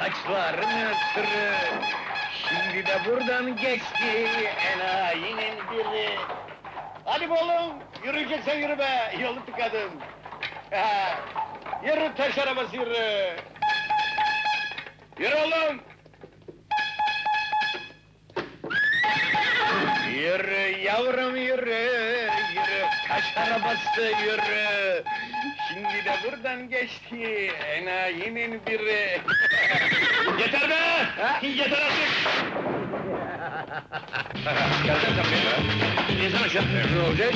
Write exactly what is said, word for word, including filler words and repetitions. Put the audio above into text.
saçlarını sırı. Şimdi de buradan geçti enayinin biri. Hadi be oğlum, yürüyeceksen yürü be, yolu tıkadın. Ha, yürü taş arabası yürü. Yürü oğlum. Yürü yavrum yürü, yürü taş arabası yürü. Şimdi de buradan geçti enayinin biri. Yeter be! Ha? Yeter artık! Gelsene sen buraya! İnsana aşağı! Ne olacak?